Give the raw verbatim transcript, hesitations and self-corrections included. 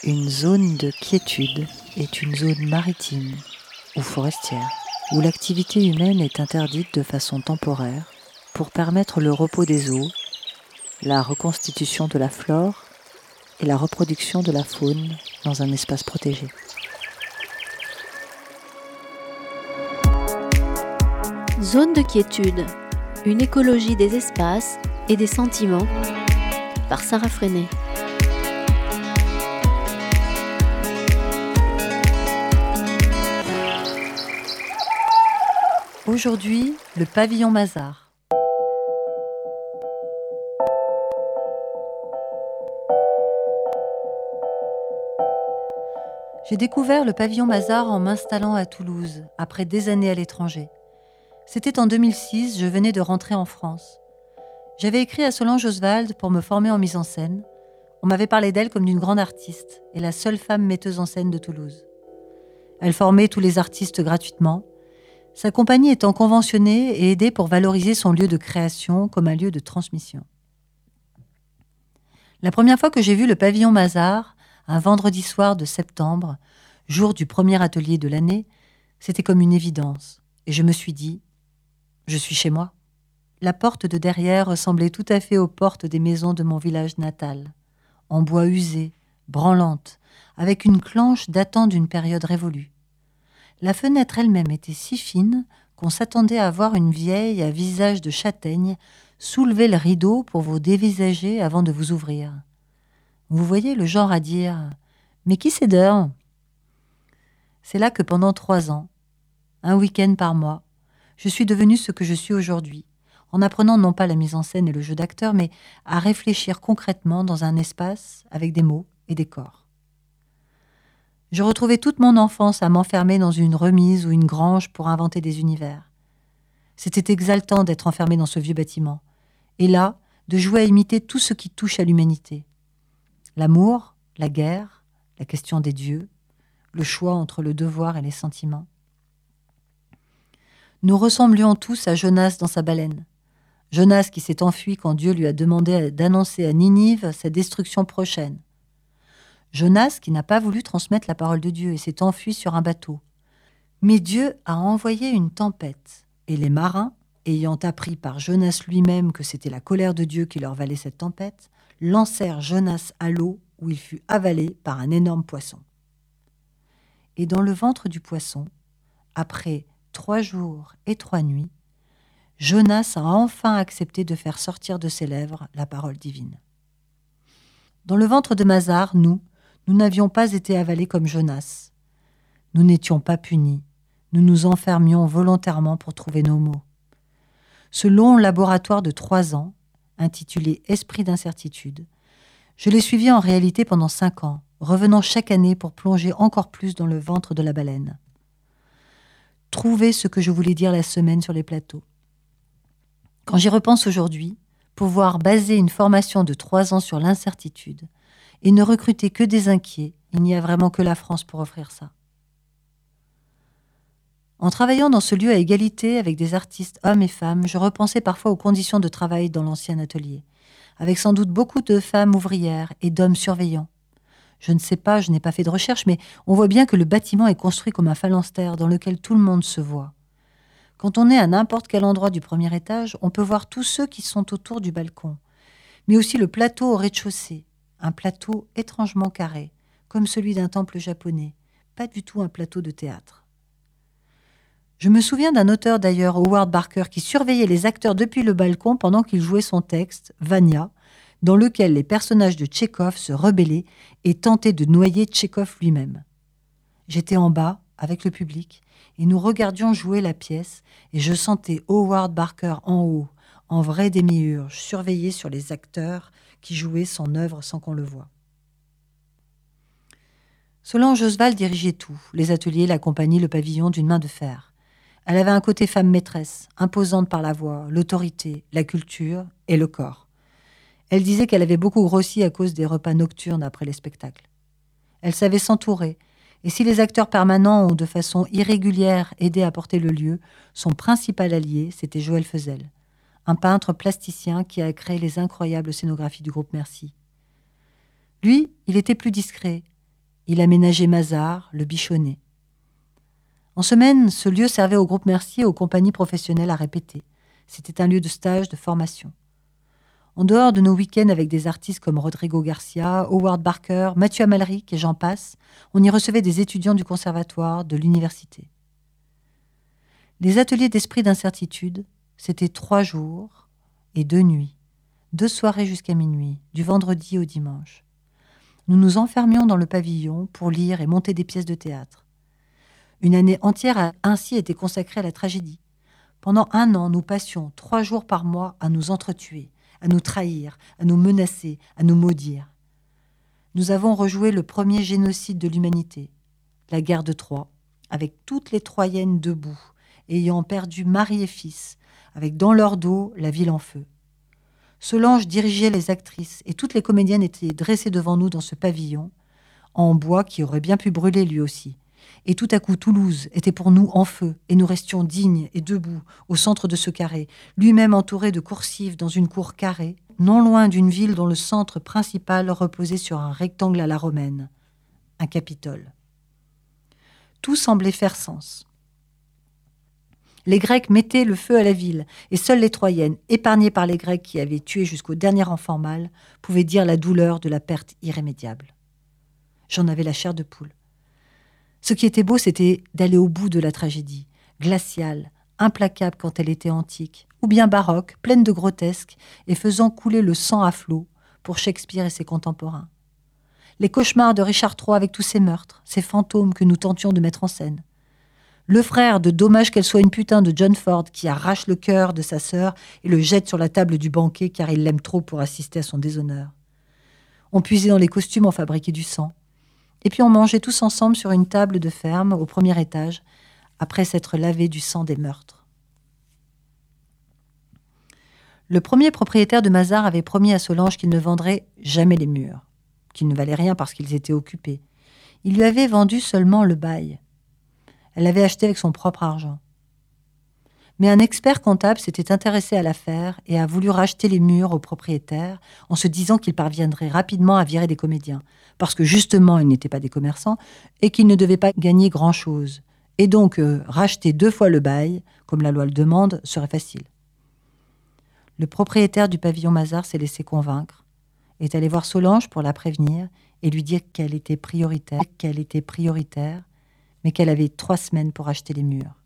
Une zone de quiétude est une zone maritime ou forestière où l'activité humaine est interdite de façon temporaire pour permettre le repos des eaux, la reconstitution de la flore et la reproduction de la faune dans un espace protégé. Zone de quiétude, une écologie des espaces et des sentiments, par Sarah Freinet. Aujourd'hui, le pavillon Mazars. J'ai découvert le pavillon Mazars en m'installant à Toulouse, après des années à l'étranger. C'était en deux mille six, je venais de rentrer en France. J'avais écrit à Solange Oswald pour me former en mise en scène. On m'avait parlé d'elle comme d'une grande artiste et la seule femme metteuse en scène de Toulouse. Elle formait tous les artistes gratuitement, sa compagnie étant conventionnée et aidée pour valoriser son lieu de création comme un lieu de transmission. La première fois que j'ai vu le pavillon Mazars, un vendredi soir de septembre, jour du premier atelier de l'année, c'était comme une évidence. Et je me suis dit, je suis chez moi. La porte de derrière ressemblait tout à fait aux portes des maisons de mon village natal, en bois usé, branlante, avec une clanche datant d'une période révolue. La fenêtre elle-même était si fine qu'on s'attendait à voir une vieille à visage de châtaigne soulever le rideau pour vous dévisager avant de vous ouvrir. Vous voyez le genre à dire « Mais qui c'est d'heure ?» C'est là que pendant trois ans, un week-end par mois, je suis devenue ce que je suis aujourd'hui, en apprenant non pas la mise en scène et le jeu d'acteur, mais à réfléchir concrètement dans un espace avec des mots et des corps. Je retrouvais toute mon enfance à m'enfermer dans une remise ou une grange pour inventer des univers. C'était exaltant d'être enfermé dans ce vieux bâtiment, et là, de jouer à imiter tout ce qui touche à l'humanité. L'amour, la guerre, la question des dieux, le choix entre le devoir et les sentiments. Nous ressemblions tous à Jonas dans sa baleine. Jonas qui s'est enfui quand Dieu lui a demandé d'annoncer à Ninive sa destruction prochaine. Jonas qui n'a pas voulu transmettre la parole de Dieu et s'est enfui sur un bateau. Mais Dieu a envoyé une tempête, et les marins, ayant appris par Jonas lui-même que c'était la colère de Dieu qui leur valait cette tempête, lancèrent Jonas à l'eau où il fut avalé par un énorme poisson. Et dans le ventre du poisson, après trois jours et trois nuits, Jonas a enfin accepté de faire sortir de ses lèvres la parole divine. Dans le ventre de Mazars, nous, nous n'avions pas été avalés comme Jonas. Nous n'étions pas punis. Nous nous enfermions volontairement pour trouver nos mots. Ce long laboratoire de trois ans, intitulé « Esprit d'incertitude », je l'ai suivi en réalité pendant cinq ans, revenant chaque année pour plonger encore plus dans le ventre de la baleine. Trouver ce que je voulais dire la semaine sur les plateaux. Quand j'y repense aujourd'hui, pouvoir baser une formation de trois ans sur l'incertitude et ne recruter que des inquiets, il n'y a vraiment que la France pour offrir ça. En travaillant dans ce lieu à égalité avec des artistes hommes et femmes, je repensais parfois aux conditions de travail dans l'ancien atelier, avec sans doute beaucoup de femmes ouvrières et d'hommes surveillants. Je ne sais pas, je n'ai pas fait de recherche, mais on voit bien que le bâtiment est construit comme un phalanstère dans lequel tout le monde se voit. Quand on est à n'importe quel endroit du premier étage, on peut voir tous ceux qui sont autour du balcon, mais aussi le plateau au rez-de-chaussée, un plateau étrangement carré, comme celui d'un temple japonais, pas du tout un plateau de théâtre. Je me souviens d'un auteur d'ailleurs, Howard Barker, qui surveillait les acteurs depuis le balcon pendant qu'il jouait son texte, Vania, dans lequel les personnages de Tchekhov se rebellaient et tentaient de noyer Tchekhov lui-même. J'étais en bas, avec le public, et nous regardions jouer la pièce, et je sentais Howard Barker en haut, en vrai démiurge, surveillé sur les acteurs qui jouaient son œuvre sans qu'on le voie. Solange Oswald dirigeait tout, les ateliers, la compagnie, le pavillon d'une main de fer. Elle avait un côté femme maîtresse, imposante par la voix, l'autorité, la culture et le corps. Elle disait qu'elle avait beaucoup grossi à cause des repas nocturnes après les spectacles. Elle savait s'entourer, et si les acteurs permanents ont de façon irrégulière aidé à porter le lieu, son principal allié, c'était Joël Fezel, un peintre plasticien qui a créé les incroyables scénographies du groupe Merci. Lui, il était plus discret, Il aménageait Mazars, le bichonnait. En semaine, ce lieu servait au groupe Mercier et aux compagnies professionnelles à répéter. C'était un lieu de stage, de formation. En dehors de nos week-ends avec des artistes comme Rodrigo Garcia, Howard Barker, Mathieu Amalric et j'en passe, on y recevait des étudiants du conservatoire, de l'université. Les ateliers d'esprit d'incertitude, c'était trois jours et deux nuits, deux soirées jusqu'à minuit, du vendredi au dimanche. Nous nous enfermions dans le pavillon pour lire et monter des pièces de théâtre. Une année entière a ainsi été consacrée à la tragédie. Pendant un an, nous passions trois jours par mois à nous entretuer, à nous trahir, à nous menacer, à nous maudire. Nous avons rejoué le premier génocide de l'humanité, la guerre de Troie, avec toutes les Troyennes debout, ayant perdu mari et fils, avec dans leur dos la ville en feu. Solange dirigeait les actrices et toutes les comédiennes étaient dressées devant nous dans ce pavillon, en bois qui aurait bien pu brûler lui aussi. Et tout à coup, Toulouse était pour nous en feu, et nous restions dignes et debout au centre de ce carré, lui-même entouré de coursives dans une cour carrée, non loin d'une ville dont le centre principal reposait sur un rectangle à la romaine, un Capitole. Tout semblait faire sens. Les Grecs mettaient le feu à la ville, et seules les Troyennes, épargnées par les Grecs qui avaient tué jusqu'au dernier enfant mâle, pouvaient dire la douleur de la perte irrémédiable. J'en avais la chair de poule. Ce qui était beau, c'était d'aller au bout de la tragédie, glaciale, implacable quand elle était antique, ou bien baroque, pleine de grotesques, et faisant couler le sang à flots pour Shakespeare et ses contemporains. Les cauchemars de Richard trois avec tous ses meurtres, ces fantômes que nous tentions de mettre en scène. Le frère de Dommage qu'elle soit une putain de John Ford qui arrache le cœur de sa sœur et le jette sur la table du banquet car il l'aime trop pour assister à son déshonneur. On puisait dans les costumes, on fabriquait du sang. Et puis on mangeait tous ensemble sur une table de ferme au premier étage, après s'être lavé du sang des meurtres. Le premier propriétaire de Mazars avait promis à Solange qu'il ne vendrait jamais les murs, qu'ils ne valaient rien parce qu'ils étaient occupés. Il lui avait vendu seulement le bail. Elle l'avait acheté avec son propre argent. Mais un expert comptable s'était intéressé à l'affaire et a voulu racheter les murs au propriétaire en se disant qu'il parviendrait rapidement à virer des comédiens, parce que justement ils n'étaient pas des commerçants et qu'ils ne devaient pas gagner grand-chose. Et donc euh, racheter deux fois le bail, comme la loi le demande, serait facile. Le propriétaire du pavillon Mazars s'est laissé convaincre, est allé voir Solange pour la prévenir et lui dire qu'elle était prioritaire, qu'elle était prioritaire, mais qu'elle avait trois semaines pour acheter les murs.